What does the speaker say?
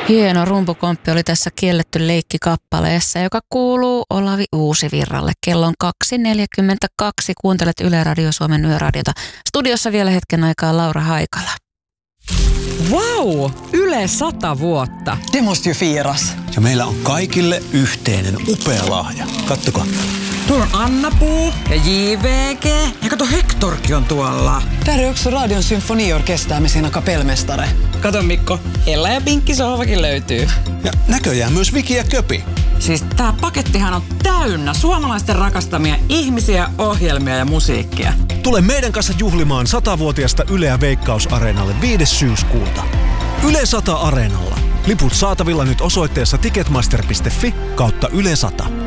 Hieno rumpukomppi oli tässä kielletty leikkikappaleessa, joka kuuluu Olavi Uusivirralle. Kello on 2.42. Kuuntelet Yle Radio Suomen Yöradiota. Studiossa vielä hetken aikaa Laura Haikala. Wow! Yle 100 vuotta. Det måste ju firas. Ja meillä on kaikille yhteinen upea lahja. Kattokaa. Tuolla on Anna-Puu ja JVG. Ja kato, Hektorkin on tuolla. Där är också Radion symfoniorkester med sina kapellmästare. Kato Mikko, Ella ja Pinkki sohvakin löytyy. Ja näköjään myös Viki ja Köpi. Siis tää pakettihan on täynnä suomalaisten rakastamia ihmisiä, ohjelmia ja musiikkia. Tule meidän kanssa juhlimaan 100-vuotiaasta Yleä Veikkaus-areenalle 5. syyskuuta. Yle 100 Areenalla. Liput saatavilla nyt osoitteessa ticketmaster.fi/Yle 100.